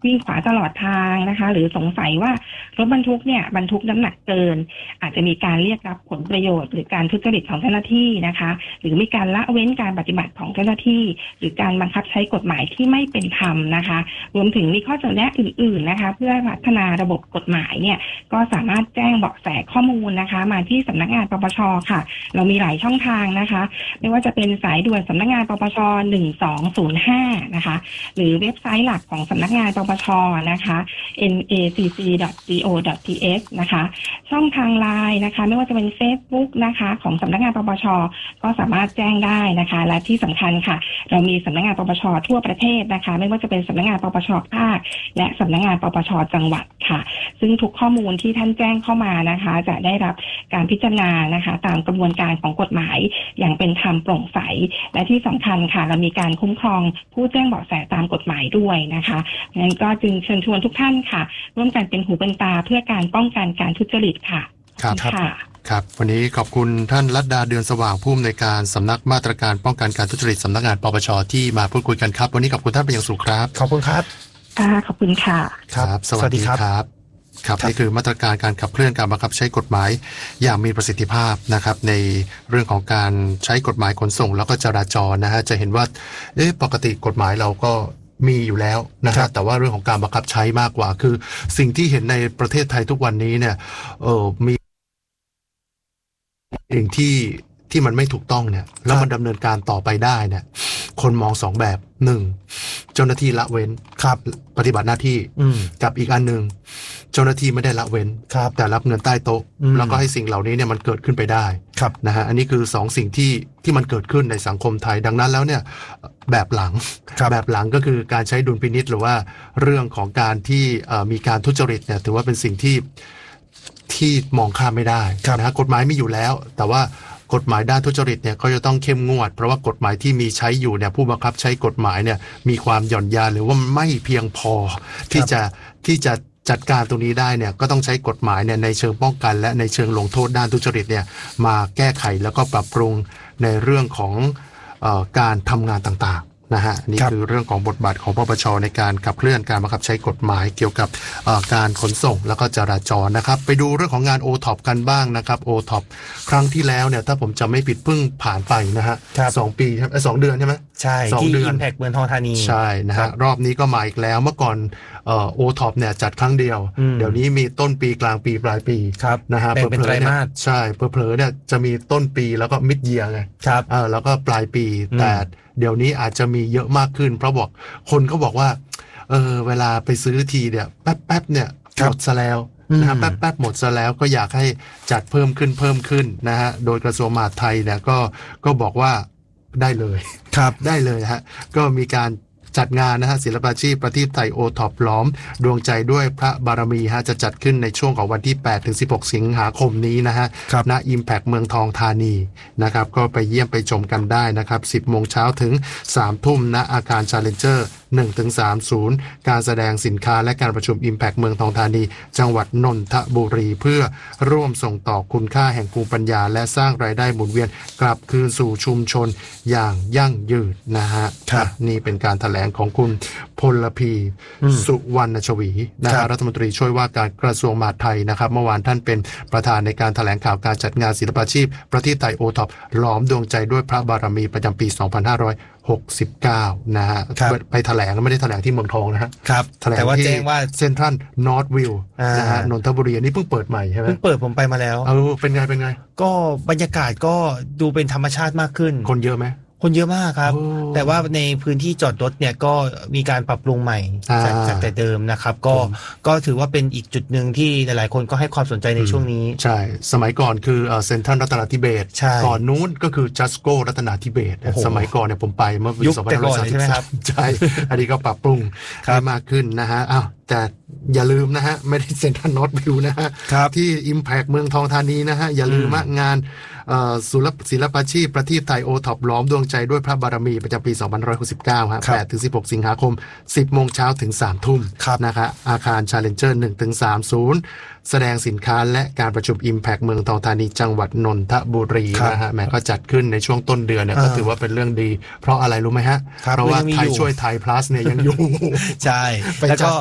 วิ่งขวาตลอดทางนะคะหรือสงสัยว่ารถบรรทุกเนี่ยบรรทุกน้ำหนักเกินอาจจะมีการเรียกรับผลประโยชน์หรือการทุจริตของเจ้าหน้าที่นะคะหรือมีการละเว้นการปฏิบัติของเจ้าหน้าที่หรือการบังคับใช้กฎหมายที่ไม่เป็นธรรมนะคะรวมถึงมีข้อเสนอแนะอื่นๆนะคะเพื่อพัฒนาระบบกฎหมายเนี่ยก็สามารถแจ้งเบาะแสข้อมูลนะคะมาที่สำนักงานปปช.ค่ะเรามีหลายช่องทางนะคะไม่ว่าจะเป็นสายด่วนสำนักงานปปช1205นะคะหรือเว็บไซต์หลักของสำนักงานปปชนะคะ nacc.go.th นะคะช่องทางไลน์นะคะไม่ว่าจะเป็น Facebook นะคะของสำนักงานปปชก็สามารถแจ้งได้นะคะและที่สำคัญค่ะเรามีสำนักงานปปชทั่วประเทศนะคะไม่ว่าจะเป็นสำนักงานปปชภาคและสำนักงานปปชจังหวัดค่ะซึ่งทุกข้อมูลที่ท่านแจ้งเข้ามานะคะจะได้รับการพิจารณานะคะตามกระบวนการของกฎหมายอย่างเป็นธรรมโปร่งใสและที่สำคัญค่ะเรามีการคุ้มครองผู้แจ้งเบาะแสตามกฎหมายด้วยนะคะงั้นก็จึงเชิญชวนทุกท่านค่ะร่วมกันเป็นหูเป็นตาเพื่อการป้องกันการทุจริตค่ะครับวันนี้ขอบคุณท่านลัดดาเดือนสว่างผู้อำนวยการสำนักมาตรการป้องกันการทุจริตสำนักงานปปชที่มาพูดคุยกันครับวันนี้ขอบคุณท่านเป็นอย่างสูงครับขอบคุณครับขอบคุณค่ะครับสวัสดีครับครับนี่คือมาตรการการขับเคลื่อนการบังคับใช้กฎหมายอย่างมีประสิทธิภาพนะครับในเรื่องของการใช้กฎหมายขนส่งแล้วก็จราจรนะฮะจะเห็นว่าปกติกฎหมายเราก็มีอยู่แล้วนะครับแต่ว่าเรื่องของการบังคับใช้มากกว่าคือสิ่งที่เห็นในประเทศไทยทุกวันนี้เนี่ยมีสิ่งที่มันไม่ถูกต้องเนี่ยแล้วมันดำเนินการต่อไปได้เนี่ยคนมองสองแบบหนึ่งเจ้าหน้าที่ละเว้นครับปฏิบัติหน้าที่กับอีกอันหนึ่งเจ้าหน้าที่ไม่ได้ละเว้นแต่รับเงินใต้โต๊ะแล้วก็ให้สิ่งเหล่านี้เนี่ยมันเกิดขึ้นไปได้นะฮะอันนี้คือสองสิ่งที่มันเกิดขึ้นในสังคมไทยดังนั้นแล้วเนี่ยแบบหลังก็คือการใช้ดุลพินิจหรือว่าเรื่องของการที่มีการทุจริตเนี่ยถือว่าเป็นสิ่งที่มองข้ามไม่ได้นะฮะกฎหมายมีอยู่แล้วแต่ว่ากฎหมายด้านทุจริตเนี่ยก็จะต้องเข้มงวดเพราะว่ากฎหมายที่มีใช้อยู่เนี่ยผู้บังคับใช้กฎหมายเนี่ยมีความหย่อนยานหรือว่าไม่เพียงพอที่จะจัดการตรงนี้ได้เนี่ยก็ต้องใช้กฎหมายเนี่ยในเชิงป้องกันและในเชิงลงโทษด้านทุจริตเนี่ยมาแก้ไขแล้วก็ปรับปรุงในเรื่องของการทำงานต่างๆนะฮะนี่คือเรื่องของบทบาทของปปชในการขับเคลื่อนการบังคับใช้กฎหมายเกี่ยวกับการขนส่งแล้วก็จราจรนะครับไปดูเรื่องของงาน OTOP กันบ้างนะครับ OTOP ครั้งที่แล้วเนี่ยถ้าผมจำไม่ผิดเพิ่งผ่านไปนะฮะ2 ปี2 เดือนใช่ไหมใช่ที่ Impact เมืองทองธานีใช่นะฮะรอบนี้ก็มาอีกแล้วเมื่อก่อนOTOP เนี่ยจัดครั้งเดียวเดี๋ยวนี้มีต้นปีกลางปีปลายปีนะฮะเป็นไตรมาสใช่เผลอๆเนี่ยจะมีต้นปีแล้วก็มิดเยียร์ไงแล้วก็ปลายปีแต่เดี๋ยวนี้อาจจะมีเยอะมากขึ้นเพราะคนก็บอกว่าเวลาไปซื้อทีเนี่ยแป๊บเนี่ยหมดซะแล้วนะฮะแป๊บหมดซะแล้วก็อยากให้จัดเพิ่มขึ้นนะฮะโดยกระทรวงมหาดไทยเนี่ยก็บอกว่าได้เลยได้เลยฮะก็มีการจัดงานนะฮะศิลปาชีพประทีปไทยโอท็อปล้อมดวงใจด้วยพระบารมีฮะจะจัดขึ้นในช่วงของวันที่8 ถึง 16 สิงหาคมนี้นะฮะณ Impact เมืองทองธานีนะครับก็ไปเยี่ยมไปชมกันได้นะครับ 10 โมงเช้าถึง 3 ทุ่มณอาคาร Challenger 1-30 การแสดงสินค้าและการประชุม Impact เมืองทองธานีจังหวัดนนทบุรีเพื่อร่วมส่งต่อคุณค่าแห่งภูมิปัญญาและสร้างรายได้หมุนเวียนกลับคืนสู่ชุมชนอย่างยั่งยืนนะฮะนี่เป็นการแถลงของคุณพลพีสุวรรณชวีนะฮะรัฐมนตรีช่วยว่าการกระทรวงมหาดไทยนะครับเมื่อวานท่านเป็นประธานในการแถลงข่าวการจัดงานศิลปาชีพประทีปไทยโอท็อปล้อมดวงใจด้วยพระบารมีประจำปี 2569 นะฮะไปแถลงไม่ได้แถลงที่เมืองทองนะฮะแถลงที่เซ็นทรัลนอร์ทวิลล์นะฮะนนทบุรีอันนี้เพิ่งเปิดใหม่ใช่ไหมเพิ่งเปิดผมไปมาแล้วเป็นไงก็บรรยากาศก็ดูเป็นธรรมชาติมากขึ้นคนเยอะไหมคนเยอะมากครับแต่ว่าในพื้นที่จอดรถเนี่ยก็มีการปรับปรุงใหม่จากแต่เดิมนะครับก็ถือว่าเป็นอีกจุดหนึ่งที่หลายๆคนก็ให้ความสนใจในช่วงนี้ใช่สมัยก่อนคือเซ็นทรัลรัตนาธิเบศก่อนนู้นก็คือจัสโก้รัตนาธิเบศสมัยก่อนเนี่ยผมไปเมื่อปี2533ใช่อันนี้ก็ปรับปรุงให้มากขึ้นนะฮะแต่อย่าลืมนะฮะไม่ได้เซ็นทรัลนอร์ทวิวนะฮะที่ Impact เมืองทองธานีนะฮะอย่าลืมงานศิลปาชีพประทีปไทยโอท็อปล้อมดวงใจด้วยพระบารมีประจำปี 2569 ฮะ 8 ถึง 16 สิงหาคม 10 โมงเช้าถึง 3 ทุ่มนะคะอาคาร Challenger 1-30 แสดงสินค้าและการประชุม Impact เมืองทองธานีจังหวัดนนทบุรีนะฮะแม้ก็จัดขึ้นในช่วงต้นเดือนเนี่ยก็ถือว่าเป็นเรื่องดีเพราะอะไรรู้ไหมฮะเพราะว่าไทยช่วยไทย plus เนี่ยยังอยู่ใช่แล้วก็